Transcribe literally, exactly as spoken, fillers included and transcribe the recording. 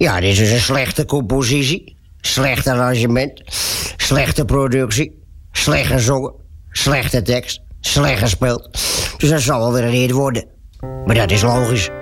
Ja, dit is een slechte compositie. Slecht arrangement. Slechte productie. Slecht gezongen. Slechte tekst. Slecht gespeeld. Dus dat zal wel weer een hit worden. Maar dat is logisch.